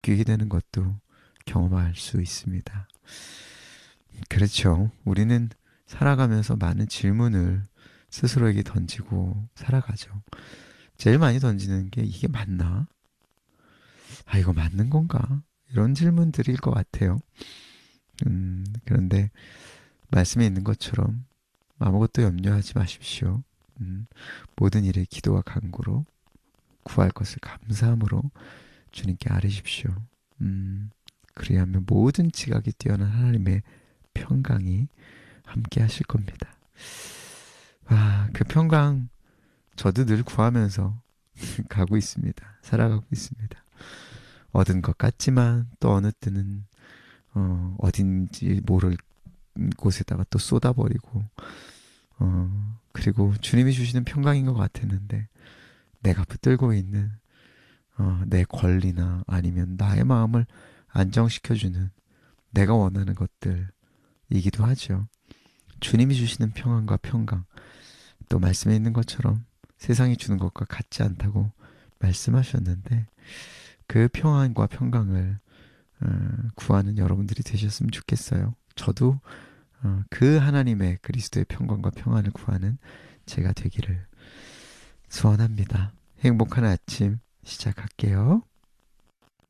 바뀌게 되는 것도 경험할 수 있습니다. 그렇죠. 우리는 살아가면서 많은 질문을 스스로에게 던지고 살아가죠. 제일 많이 던지는 게 이게 맞나? 아, 이거 맞는 건가? 이런 질문들일 것 같아요. 그런데 말씀에 있는 것처럼 아무것도 염려하지 마십시오. 음, 모든 일에 기도와 간구로 구할 것을 감사함으로 주님께 아뢰십시오. 음, 그리하면 모든 지각이 뛰어난 하나님의 평강이 함께 하실 겁니다. 아, 그 평강 저도 늘 구하면서 가고 있습니다. 살아가고 있습니다. 얻은 것 같지만 또 어느 때는 어딘지 모를 곳에다가 또 쏟아버리고 그리고 주님이 주시는 평강인 것 같았는데 내가 붙들고 있는 내 권리나 아니면 나의 마음을 안정시켜주는 내가 원하는 것들이기도 하죠. 주님이 주시는 평안과 평강, 또 말씀에 있는 것처럼 세상이 주는 것과 같지 않다고 말씀하셨는데 그 평안과 평강을 구하는 여러분들이 되셨으면 좋겠어요. 저도 그 하나님의 그리스도의 평강과 평안을 구하는 제가 되기를 소원합니다. 행복한 아침 시작할게요.